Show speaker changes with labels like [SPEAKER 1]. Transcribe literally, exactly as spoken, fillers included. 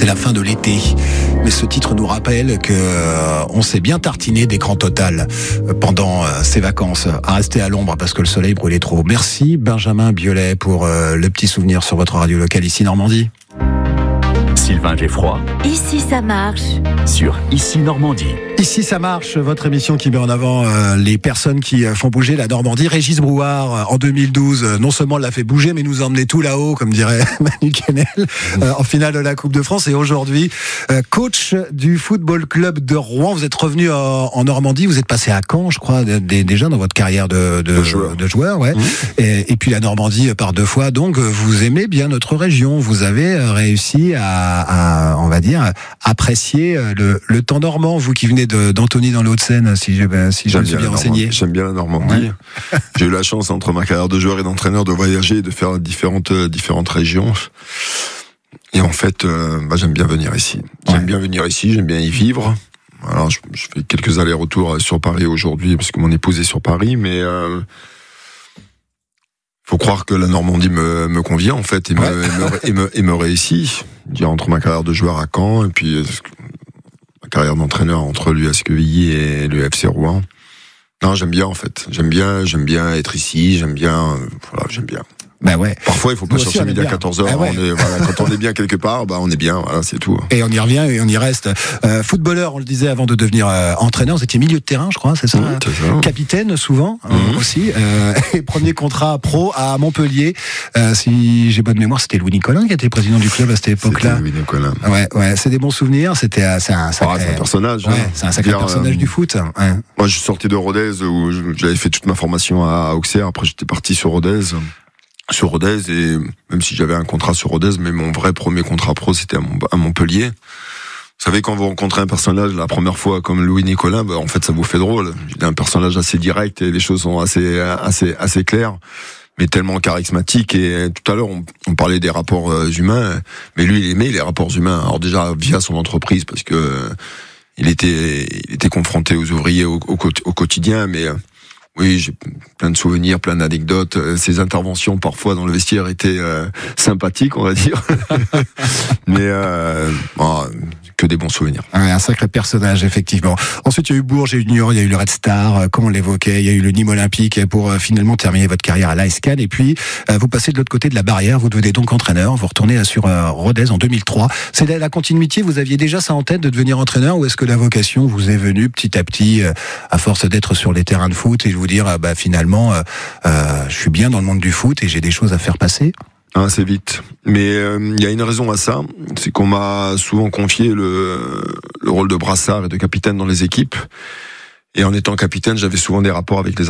[SPEAKER 1] la fin de l'été. Mais ce titre nous rappelle que euh, on s'est bien tartiné d'écran total pendant euh, ces vacances, à rester à l'ombre parce que le soleil brûlait trop. Merci Benjamin Biolay pour euh, le petit souvenir sur votre radio locale ici Normandie.
[SPEAKER 2] Sylvain Geffroy.
[SPEAKER 3] Ici ça marche.
[SPEAKER 2] Sur Ici Normandie.
[SPEAKER 1] Ici ça marche, votre émission qui met en avant euh, les personnes qui euh, font bouger la Normandie. Régis Brouard, euh, en deux mille douze, euh, non seulement l'a fait bouger, mais nous a emmené tout là-haut, comme dirait Manu Kennel, euh, en finale de la Coupe de France. Et aujourd'hui, euh, coach du Football Club de Rouen. Vous êtes revenu en, en Normandie, vous êtes passé à Caen, je crois, d- d- déjà dans votre carrière de, de,
[SPEAKER 4] de joueur.
[SPEAKER 1] De joueur ouais. Mmh. Et, et puis la Normandie par deux fois. Donc vous aimez bien notre région. Vous avez réussi à, à on va dire, apprécier le, le temps normand. Vous qui venez de, d'Antony dans les Hauts-de-Seine, si je, si je me suis bien renseigné.
[SPEAKER 4] J'aime bien la Normandie. Ouais. J'ai eu la chance, entre ma carrière de joueur et d'entraîneur, de voyager et de faire différentes, différentes régions. Et en fait, euh, bah, j'aime bien venir ici. J'aime ouais. bien venir ici, j'aime bien y vivre. Alors, je, je fais quelques allers-retours sur Paris aujourd'hui, parce que mon épouse est sur Paris, mais... Euh, faut croire que la Normandie me, me convient, en fait, et me, ouais. et me, et me, et me réussit. Entre ma carrière de joueur à Caen, et puis ma carrière d'entraîneur entre l'U S Quevilly et le F C Rouen. Non, j'aime bien, en fait. J'aime bien, j'aime bien être ici, j'aime bien, voilà, j'aime bien.
[SPEAKER 1] Ben ouais.
[SPEAKER 4] Parfois, il faut pas
[SPEAKER 1] Nous
[SPEAKER 4] chercher midi à quatorze heures. Ah ouais. On est, voilà, quand on est bien quelque part, bah, on est bien, voilà, c'est tout.
[SPEAKER 1] Et on y revient et on y reste. Euh, footballeur, on le disait avant de devenir euh, entraîneur, vous étiez milieu de terrain, je crois, c'est ça?
[SPEAKER 4] Mmh, c'est ça.
[SPEAKER 1] Capitaine, souvent, mmh. euh, aussi. Euh, et premier contrat pro à Montpellier. Euh, si j'ai bonne mémoire, c'était Louis Nicolin qui était président du club à cette époque-là.
[SPEAKER 4] C'était Louis Nicolin.
[SPEAKER 1] Ouais, ouais, c'est des bons souvenirs. C'était, c'est un sacré,
[SPEAKER 4] ah, c'est un personnage.
[SPEAKER 1] Ouais,
[SPEAKER 4] hein.
[SPEAKER 1] c'est un sacré
[SPEAKER 4] Dire,
[SPEAKER 1] personnage
[SPEAKER 4] euh,
[SPEAKER 1] du foot. Ouais.
[SPEAKER 4] Moi, je suis sorti de Rodez où j'avais fait toute ma formation à Auxerre. Après, j'étais parti sur Rodez. sur Rodez, et même si j'avais un contrat sur Rodez, mais mon vrai premier contrat pro, c'était à Montpellier. Vous savez, quand vous rencontrez un personnage la première fois comme Louis Nicolin, bah, en fait, ça vous fait drôle. Il est un personnage assez direct et les choses sont assez, assez, assez claires, mais tellement charismatique. Et tout à l'heure, on, on parlait des rapports humains, mais lui, il aimait les rapports humains. Alors déjà, via son entreprise, parce que il était, il était confronté aux ouvriers au, au, au quotidien, mais oui, j'ai plein de souvenirs, plein d'anecdotes. Ses interventions, parfois, dans le vestiaire étaient euh, sympathiques, on va dire. Mais euh, oh, que des bons souvenirs.
[SPEAKER 1] Ouais, un sacré personnage, effectivement. Ensuite, il y a eu Bourges, il y a eu Niort, il y a eu le Red Star, comme on l'évoquait. Il y a eu le Nîmes Olympique pour euh, finalement terminer votre carrière à l'A S Cannes. Et puis, euh, vous passez de l'autre côté de la barrière. Vous devenez donc entraîneur. Vous retournez sur euh, Rodez en deux mille trois. C'est la, la continuité. Vous aviez déjà ça en tête de devenir entraîneur, ou est-ce que la vocation vous est venue petit à petit, euh, à force d'être sur les terrains de foot et de vous dire, euh, bah finalement, euh, euh, je suis bien dans le monde du foot et j'ai des choses à faire passer?
[SPEAKER 4] Assez vite. Mais il euh, y a une raison à ça, c'est qu'on m'a souvent confié le, le rôle de brassard et de capitaine dans les équipes. Et en étant capitaine, j'avais souvent des rapports avec les